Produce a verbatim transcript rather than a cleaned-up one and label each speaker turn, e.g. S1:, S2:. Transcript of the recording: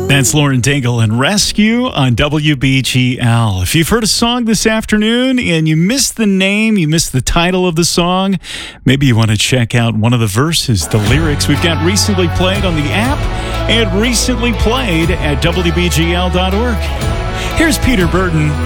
S1: That's Lauren Daigle and Rescue on W B G L. If you've heard a song this afternoon and you missed the name, you missed the title of the song, maybe you want to check out one of the verses, the lyrics. We've got recently played on the app and recently played at W B G L dot org. Here's Peter Burton.